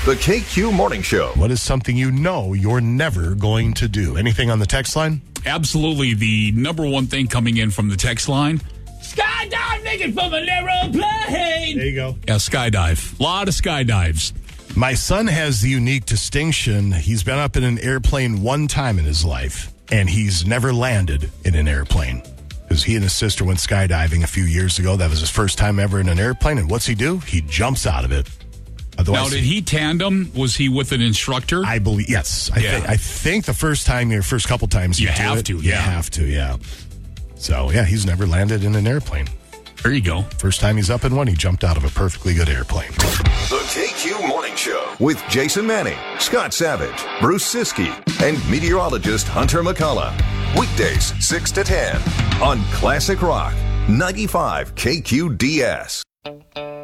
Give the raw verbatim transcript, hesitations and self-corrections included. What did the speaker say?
The K Q Morning Show. What is something you know you're never going to do? Anything on the text line? Absolutely. The number one thing coming in from the text line, skydive naked from an aeroplane. There you go. Yeah, skydive. A lot of skydives. My son has the unique distinction. He's been up in an airplane one time in his life, and he's never landed in an airplane. Because he and his sister went skydiving a few years ago. That was his first time ever in an airplane. And what's he do? He jumps out of it. Otherwise, now, did he tandem? Was he with an instructor? I believe, yes. I, Yeah. th- I think the first time, your first couple times you, You do have it, to, You yeah. have to, yeah. So, yeah, he's never landed in an airplane. There you go. First time he's up in one, he jumped out of a perfectly good airplane. The K Q Morning Show with Jason Manning, Scott Savage, Bruce Siskey, and meteorologist Hunter McCullough. Weekdays six to ten on Classic Rock ninety-five K Q D S.